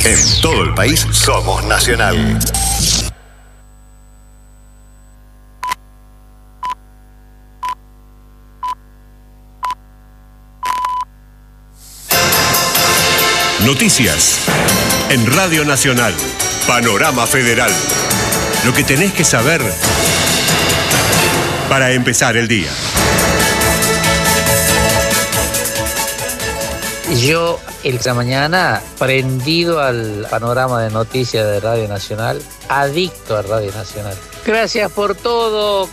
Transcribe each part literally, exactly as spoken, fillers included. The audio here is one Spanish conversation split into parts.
En todo el país somos Nacional. Noticias en Radio Nacional. Panorama Federal. Lo que tenés que saber para empezar el día. Yo esta mañana prendido al panorama de noticias de Radio Nacional, adicto a Radio Nacional. Gracias por todo.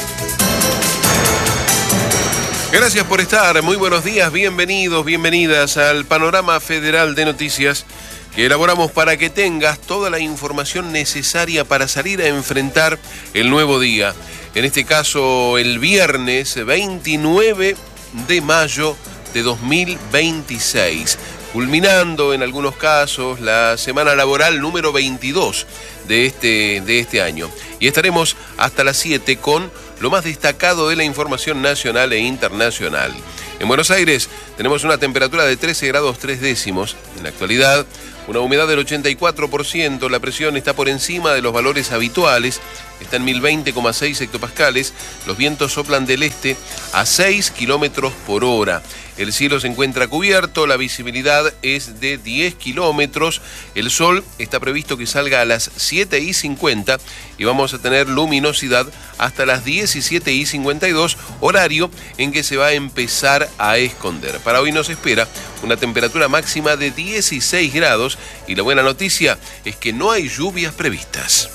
Gracias por estar, muy buenos días, bienvenidos, bienvenidas al Panorama Federal de Noticias que elaboramos para que tengas toda la información necesaria para salir a enfrentar el nuevo día. En este caso, el viernes veintinueve de mayo de dos mil veintiséis, culminando en algunos casos la semana laboral número veintidós de este, de este año. Y estaremos hasta las siete con lo más destacado de la información nacional e internacional. En Buenos Aires tenemos una temperatura de trece grados tres décimos. En la actualidad, una humedad del ochenta y cuatro por ciento, la presión está por encima de los valores habituales, está en mil veinte coma seis hectopascales, los vientos soplan del este a seis kilómetros por hora. El cielo se encuentra cubierto, la visibilidad es de diez kilómetros, el sol está previsto que salga a las siete y cincuenta y vamos a tener luminosidad hasta las diecisiete y cincuenta y dos, horario en que se va a empezar a esconder. Para hoy nos espera una temperatura máxima de dieciséis grados y la buena noticia es que no hay lluvias previstas.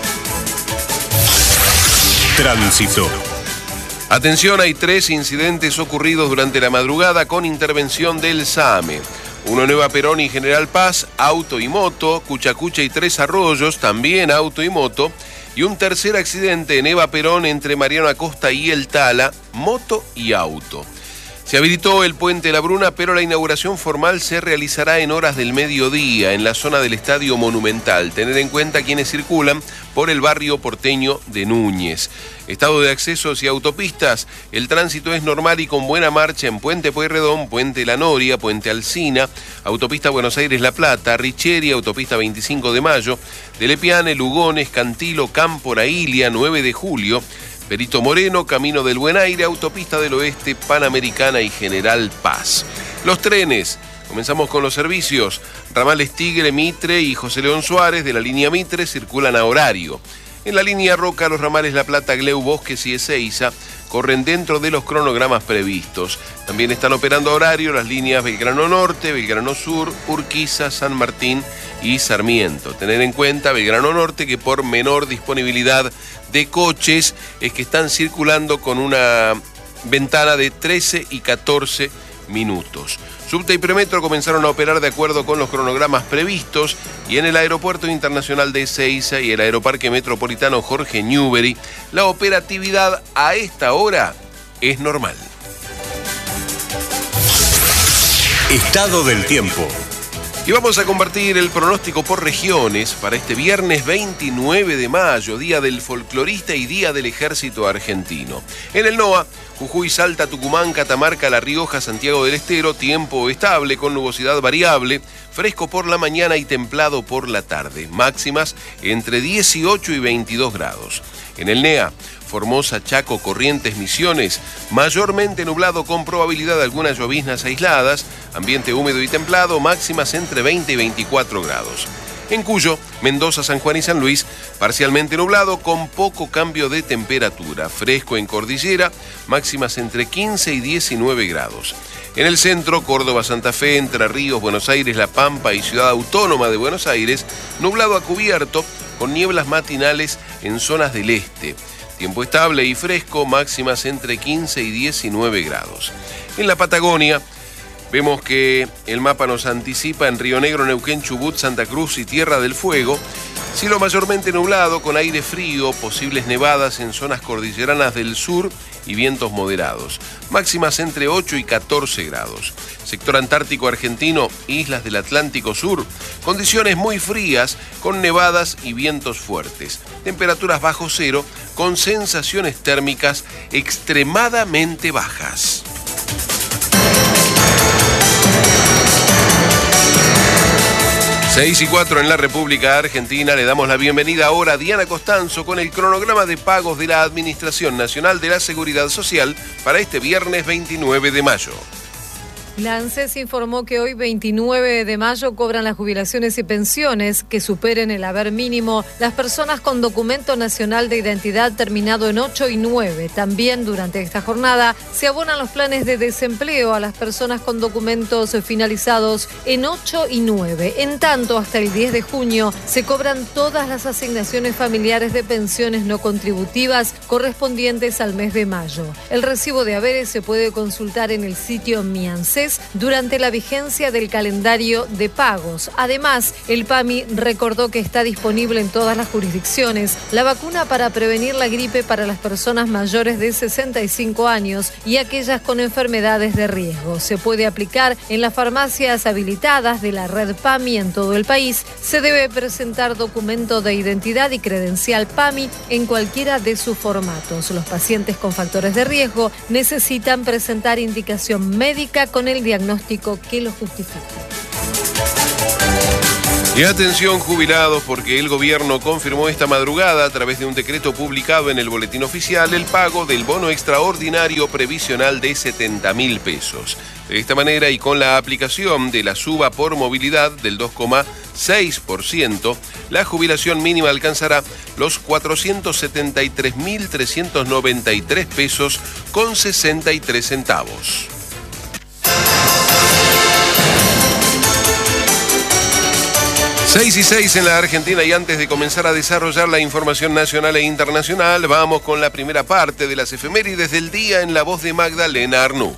Tránsito. Atención, hay tres incidentes ocurridos durante la madrugada con intervención del SAME. Uno en Nueva Perón y General Paz, auto y moto, Cuchacucha y Tres Arroyos, también auto y moto. Y un tercer accidente en Eva Perón entre Mariano Acosta y El Tala, moto y auto. Se habilitó el puente La Bruna, pero la inauguración formal se realizará en horas del mediodía en la zona del Estadio Monumental. Tener en cuenta quienes circulan por el barrio porteño de Núñez. Estado de accesos y autopistas. El tránsito es normal y con buena marcha en Puente Pueyrredón, Puente La Noria, Puente Alsina, Autopista Buenos Aires-La Plata, Richeri, Autopista veinticinco de mayo, de Lepiane, Lugones, Cantilo, Cámpora, Ilia, nueve de julio, Perito Moreno, Camino del Buen Aire, Autopista del Oeste, Panamericana y General Paz. Los trenes. Comenzamos con los servicios. Ramales Tigre, Mitre y José León Suárez de la línea Mitre circulan a horario. En la línea Roca, los ramales La Plata, Gleu, Bosques y Ezeiza corren dentro de los cronogramas previstos. También están operando a horario las líneas Belgrano Norte, Belgrano Sur, Urquiza, San Martín y Sarmiento. Tener en cuenta Belgrano Norte que por menor disponibilidad de coches es que están circulando con una ventana de trece y catorce minutos. Subte y Premetro comenzaron a operar de acuerdo con los cronogramas previstos y en el Aeropuerto Internacional de Ezeiza y el Aeroparque Metropolitano Jorge Newbery, la operatividad a esta hora es normal. Estado del tiempo. Y vamos a compartir el pronóstico por regiones para este viernes veintinueve de mayo, Día del Folclorista y Día del Ejército Argentino. En el NOA, Jujuy, Salta, Tucumán, Catamarca, La Rioja, Santiago del Estero, tiempo estable con nubosidad variable, fresco por la mañana y templado por la tarde. Máximas entre dieciocho y veintidós grados. En el NEA, Formosa, Chaco, Corrientes, Misiones, mayormente nublado con probabilidad de algunas lloviznas aisladas, ambiente húmedo y templado, máximas entre veinte y veinticuatro grados. En Cuyo, Mendoza, San Juan y San Luis, parcialmente nublado con poco cambio de temperatura, fresco en Cordillera, máximas entre quince y diecinueve grados. En el centro, Córdoba, Santa Fe, Entre Ríos, Buenos Aires, La Pampa y Ciudad Autónoma de Buenos Aires, nublado a cubierto con nieblas matinales en zonas del este. Tiempo estable y fresco, máximas entre quince y diecinueve grados. En la Patagonia, vemos que el mapa nos anticipa en Río Negro, Neuquén, Chubut, Santa Cruz y Tierra del Fuego. Cielo mayormente nublado, con aire frío, posibles nevadas en zonas cordilleranas del sur y vientos moderados. Máximas entre ocho y catorce grados. Sector Antártico Argentino, islas del Atlántico Sur. Condiciones muy frías, con nevadas y vientos fuertes. Temperaturas bajo cero, con sensaciones térmicas extremadamente bajas. seis y cuatro en la República Argentina. Le damos la bienvenida ahora a Diana Costanzo con el cronograma de pagos de la Administración Nacional de la Seguridad Social para este viernes veintinueve de mayo. La ANSES informó que hoy, veintinueve de mayo, cobran las jubilaciones y pensiones que superen el haber mínimo las personas con documento nacional de identidad terminado en ocho y nueve. También durante esta jornada se abonan los planes de desempleo a las personas con documentos finalizados en ocho y nueve. En tanto, hasta el diez de junio se cobran todas las asignaciones familiares de pensiones no contributivas correspondientes al mes de mayo. El recibo de haberes se puede consultar en el sitio Mi ANSES durante la vigencia del calendario de pagos. Además, el PAMI recordó que está disponible en todas las jurisdicciones la vacuna para prevenir la gripe para las personas mayores de sesenta y cinco años y aquellas con enfermedades de riesgo. Se puede aplicar en las farmacias habilitadas de la red PAMI en todo el país. Se debe presentar documento de identidad y credencial PAMI en cualquiera de sus formatos. Los pacientes con factores de riesgo necesitan presentar indicación médica con el diagnóstico que lo justifique. Y atención jubilados, porque el gobierno confirmó esta madrugada a través de un decreto publicado en el Boletín Oficial el pago del bono extraordinario previsional de setenta mil pesos. De esta manera y con la aplicación de la suba por movilidad del dos coma seis por ciento, la jubilación mínima alcanzará los cuatrocientos setenta y tres mil trescientos noventa y tres pesos con sesenta y tres centavos. seis y seis en la Argentina, y antes de comenzar a desarrollar la información nacional e internacional, vamos con la primera parte de las efemérides del día en la voz de Magdalena Arnú.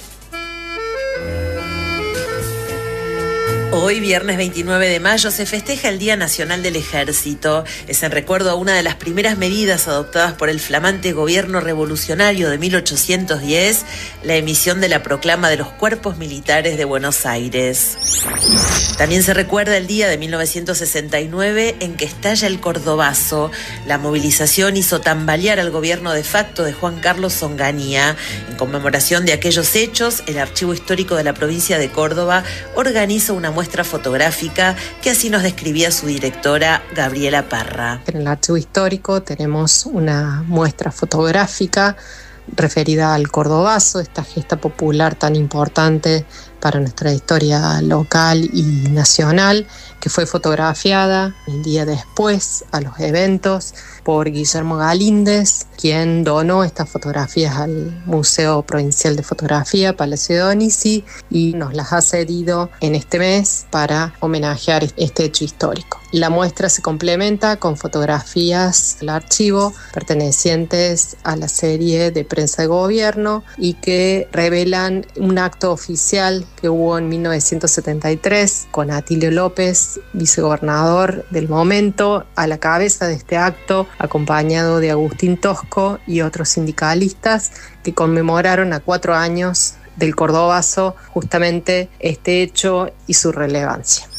Hoy, viernes veintinueve de mayo, se festeja el Día Nacional del Ejército. Es en recuerdo a una de las primeras medidas adoptadas por el flamante gobierno revolucionario de mil ochocientos diez, la emisión de la proclama de los cuerpos militares de Buenos Aires. También se recuerda el día de mil novecientos sesenta y nueve en que estalla el Cordobazo. La movilización hizo tambalear al gobierno de facto de Juan Carlos Onganía. En conmemoración de aquellos hechos, el Archivo Histórico de la provincia de Córdoba organiza una muestra fotográfica que así nos describía su directora, Gabriela Parra. En el Archivo Histórico tenemos una muestra fotográfica referida al Cordobazo, esta gesta popular tan importante para nuestra historia local y nacional, que fue fotografiada el día después a los eventos por Guillermo Galíndez, quien donó estas fotografías al Museo Provincial de Fotografía, Palacio de Donici, y nos las ha cedido en este mes para homenajear este hecho histórico. La muestra se complementa con fotografías del archivo pertenecientes a la serie de prensa de gobierno y que revelan un acto oficial que hubo en mil novecientos setenta y tres con Atilio López, vicegobernador del momento, a la cabeza de este acto, acompañado de Agustín Tosco y otros sindicalistas que conmemoraron a cuatro años del Cordobazo justamente este hecho y su relevancia.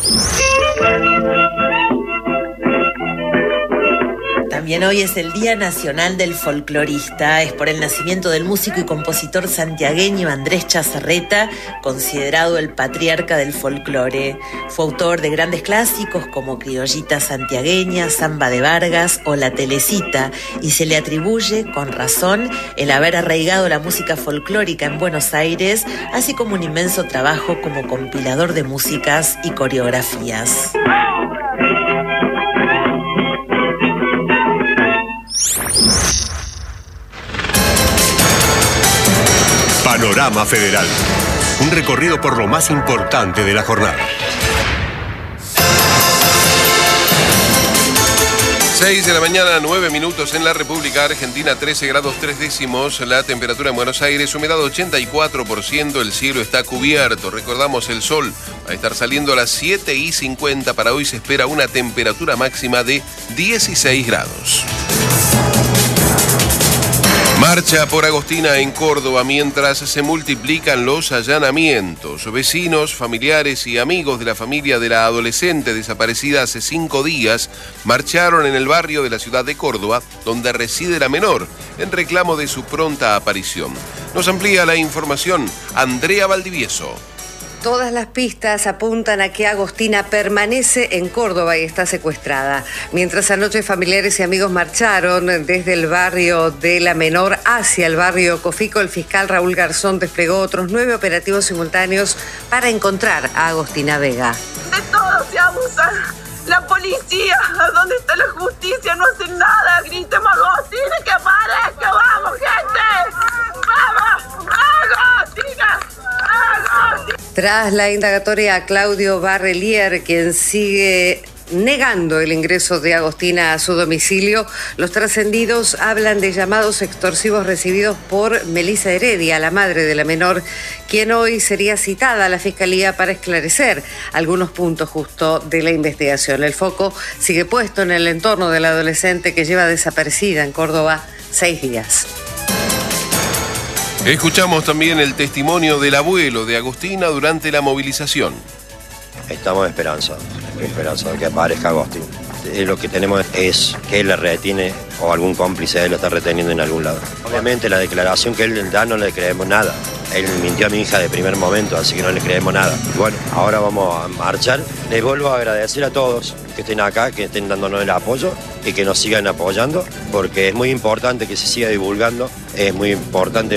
También hoy es el Día Nacional del Folclorista. Es por el nacimiento del músico y compositor santiagueño Andrés Chazarreta, considerado el patriarca del folclore. Fue autor de grandes clásicos como Criollita Santiagueña, Samba de Vargas o La Telecita, y se le atribuye, con razón, el haber arraigado la música folclórica en Buenos Aires, así como un inmenso trabajo como compilador de músicas y coreografías. Panorama Federal. Un recorrido por lo más importante de la jornada. seis de la mañana, nueve minutos en la República Argentina, trece grados tres décimos, la temperatura en Buenos Aires, humedad ochenta y cuatro por ciento, el cielo está cubierto. Recordamos, el sol va a estar saliendo a las siete y cincuenta. Para hoy se espera una temperatura máxima de dieciséis grados. Marcha por Agostina en Córdoba mientras se multiplican los allanamientos. Vecinos, familiares y amigos de la familia de la adolescente desaparecida hace cinco días marcharon en el barrio de la ciudad de Córdoba, donde reside la menor, en reclamo de su pronta aparición. Nos amplía la información Andrea Valdivieso. Todas las pistas apuntan a que Agostina permanece en Córdoba y está secuestrada. Mientras anoche familiares y amigos marcharon desde el barrio de La Menor hacia el barrio Cofico, el fiscal Raúl Garzón desplegó otros nueve operativos simultáneos para encontrar a Agostina Vega. De todo se abusa. La policía, ¿dónde está la justicia? No hacen nada. Gritemos a Agostina que aparezca. ¡Vamos, gente! ¡Vamos! ¡Agostina! ¡Agostina! Tras la indagatoria a Claudio Barrelier, quien sigue negando el ingreso de Agostina a su domicilio, los trascendidos hablan de llamados extorsivos recibidos por Melissa Heredia, la madre de la menor, quien hoy sería citada a la Fiscalía para esclarecer algunos puntos justo de la investigación. El foco sigue puesto en el entorno de la adolescente que lleva desaparecida en Córdoba seis días. Escuchamos también el testimonio del abuelo de Agostina durante la movilización. Estamos esperanzados, esperanzados de que aparezca Agostín. Lo que tenemos es que él la retiene o algún cómplice de él lo está reteniendo en algún lado. Obviamente la declaración que él da no le creemos nada. Él mintió a mi hija de primer momento, así que no le creemos nada. Bueno, ahora vamos a marchar. Les vuelvo a agradecer a todos que estén acá, que estén dándonos el apoyo y que nos sigan apoyando, porque es muy importante que se siga divulgando, es muy importante